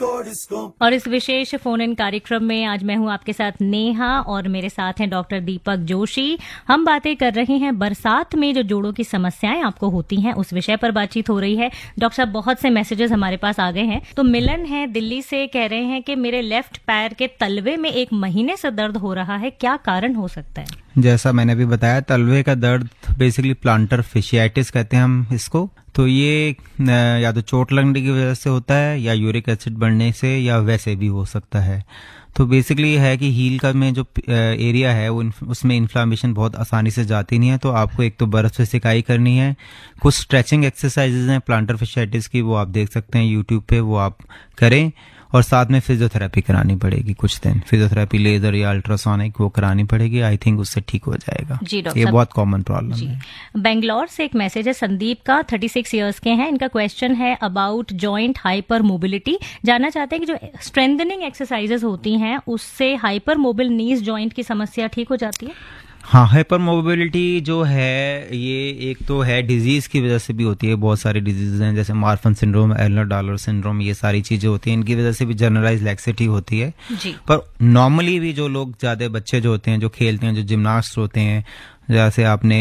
और इस विशेष phone in कार्यक्रम में आज मैं हूं आपके साथ नेहा और मेरे साथ हैं डॉक्टर दीपक जोशी। हम बातें कर रहे हैं बरसात में जो जोड़ों की समस्याएं आपको होती हैं उस विषय पर बातचीत हो रही है। डॉक्टर साहब, बहुत से मैसेजेस हमारे पास आ गए हैं। तो मिलन है दिल्ली से, कह रहे हैं कि मेरे लेफ्ट पैर के तलवे में 1 महीने से दर्द हो रहा है, क्या कारण हो सकता है? जैसा मैंने भी बताया, तलवे का दर्द बेसिकली प्लांटर फिशियाटिस कहते हैं हम इसको। तो ये या तो चोट लगने की वजह से होता है या यूरिक एसिड बढ़ने से, या वैसे भी हो सकता है। तो बेसिकली है कि हील का में जो एरिया है वो उसमें इन्फ्लामेशन बहुत आसानी से जाती नहीं है। तो आपको एक तो बर्फ से सिकाई करनी है, कुछ स्ट्रेचिंग एक्सरसाइजेज हैं प्लांटर फिशियाटिस की, वो आप देख सकते हैं यूट्यूब पे, वो आप करें। और साथ में फिजियोथेरेपी करानी पड़ेगी, कुछ दिन फिजियोथेरेपी, लेजर या अल्ट्रासोनिक वो करानी पड़ेगी। आई थिंक उससे ठीक हो जाएगा। जी डॉक्टर, ये बहुत कॉमन प्रॉब्लम है। बेंगलोर से एक मैसेज है संदीप का, 36 इयर्स के हैं। इनका क्वेश्चन है अबाउट जॉइंट हाइपर मोबिलिटी। जानना चाहते हैं कि जो स्ट्रेंथनिंग एक्सरसाइजेस होती हैं उससे हाइपर मोबिल नीज जॉइंट की समस्या ठीक हो जाती है? हाँ, हाइपर मोबिलिटी जो है ये एक तो है डिजीज की वजह से भी होती है। बहुत सारी डिजीज हैं जैसे मार्फन सिंड्रोम, एल्नर-डार्लर सिंड्रोम, ये सारी चीजें होती हैं। इनकी वजह से भी जनरलाइज लैक्सिटी होती है जी। पर नॉर्मली भी जो लोग, ज्यादा बच्चे जो होते हैं, जो खेलते हैं, जो जिम्नास्ट होते हैं, जैसे आपने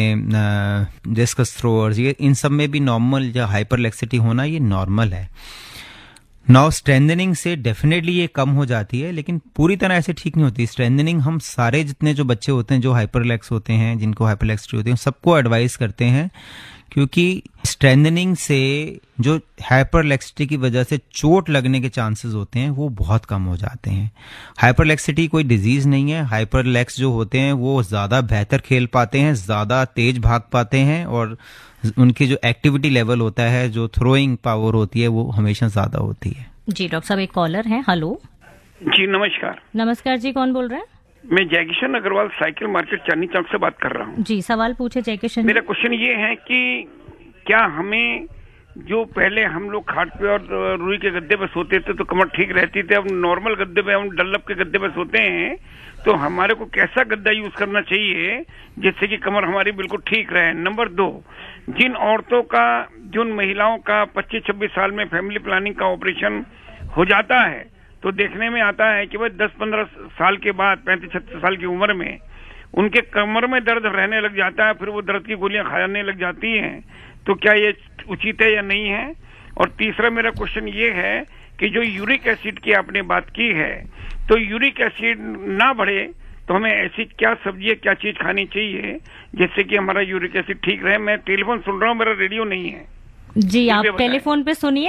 डिस्कस थ्रोअर्स, ये इन सब में भी नॉर्मल या हाइपर लैक्सिटी होना ये नॉर्मल है। नाउ स्ट्रेंथनिंग से डेफिनेटली ये कम हो जाती है, लेकिन पूरी तरह ऐसे ठीक नहीं होती। स्ट्रेंथनिंग हम सारे जितने जो बच्चे होते हैं जो हाइपरलेक्स होते हैं, जिनको हाइपरलेक्सिटी होती है, सबको एडवाइस करते हैं, क्योंकि स्ट्रेंथनिंग से जो हाइपरलेक्सिटी की वजह से चोट लगने के चांसेस होते हैं वो बहुत कम हो जाते हैं। हाइपरलेक्सिटी कोई डिजीज नहीं है। हाइपरलेक्स जो होते हैं वो ज्यादा बेहतर खेल पाते हैं, ज्यादा तेज भाग पाते हैं, और उनकी जो एक्टिविटी लेवल होता है, जो थ्रोइंग पावर होती है, वो हमेशा ज्यादा होती है। जी डॉक्टर साहब, एक कॉलर है। हेलो जी, नमस्कार। नमस्कार जी, कौन बोल रहे हैं? मैं जयकिशन अग्रवाल साइकिल मार्केट चांदनी चौक से बात कर रहा हूँ। जी, सवाल पूछे जयकिशन। मेरा क्वेश्चन ये है कि क्या हमें, जो पहले हम लोग खाट पे और रुई के गद्दे पे सोते थे तो कमर ठीक रहती थी, अब नॉर्मल गद्दे पे, हम डल्लप के गद्दे पे सोते हैं, तो हमारे को कैसा गद्दा यूज करना चाहिए जिससे कि कमर हमारी बिल्कुल ठीक रहे? नंबर 2, जिन औरतों का, जिन महिलाओं का 25-26 साल में फैमिली प्लानिंग का ऑपरेशन हो जाता है, तो देखने में आता है कि भाई 10-15 साल के बाद, 35-36 साल की उम्र में उनके कमर में दर्द रहने लग जाता है, फिर वो दर्द की गोलियां खाने लग जाती हैं। तो क्या ये उचित है या नहीं है? और तीसरा मेरा क्वेश्चन ये है कि जो यूरिक एसिड की आपने बात की है, तो यूरिक एसिड ना बढ़े तो हमें ऐसी क्या सब्जी, क्या चीज खानी चाहिए जिससे कि हमारा यूरिक एसिड ठीक रहे? मैं टेलीफोन सुन रहा हूँ, मेरा रेडियो नहीं है। जी, आप टेलीफोन पे सुनिए।